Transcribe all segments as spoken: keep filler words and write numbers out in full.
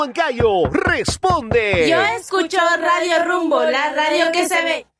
Huancayo responde. Yo escucho Radio Rumbo, la radio que se ve.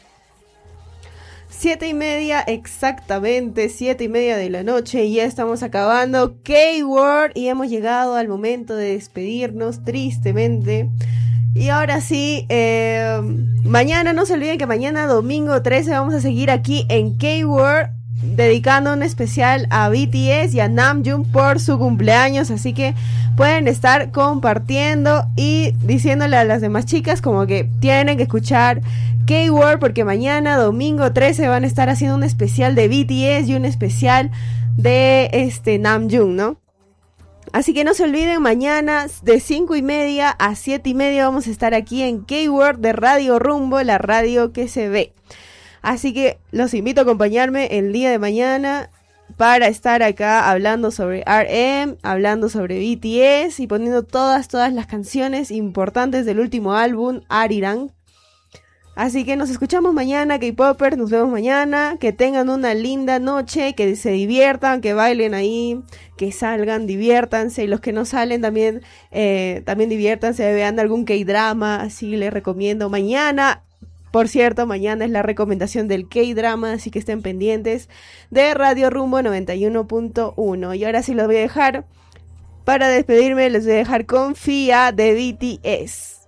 Siete y media exactamente, siete y media de la noche y ya estamos acabando K-Word y hemos llegado al momento de despedirnos tristemente. Y ahora sí, eh, mañana no se olviden que mañana domingo trece vamos a seguir aquí en K-Word dedicando un especial a B T S y a Namjoon por su cumpleaños, así que pueden estar compartiendo y diciéndole a las demás chicas como que tienen que escuchar K-Word porque mañana domingo trece van a estar haciendo un especial de B T S y un especial de este Namjoon, ¿no? Así que no se olviden, mañana de cinco y media a siete y media vamos a estar aquí en K-Word de Radio Rumbo, la radio que se ve. Así que los invito a acompañarme el día de mañana para estar acá hablando sobre R M, hablando sobre B T S y poniendo todas, todas las canciones importantes del último álbum, Arirang. Así que nos escuchamos mañana, K-Popers, nos vemos mañana, que tengan una linda noche, que se diviertan, que bailen ahí, que salgan, diviértanse, y los que no salen también, eh, también diviértanse, vean algún K-drama, así les recomiendo mañana. Por cierto, mañana es la recomendación del K-drama, así que estén pendientes de Radio Rumbo noventa y uno punto uno. Y ahora sí los voy a dejar, para despedirme les voy a dejar con Fia de B T S.